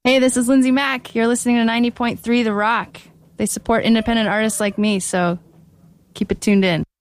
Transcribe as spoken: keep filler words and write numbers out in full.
Hey, this is Lindsay Mack. You're listening to ninety point three The Rock. They support independent artists like me, so keep it tuned in.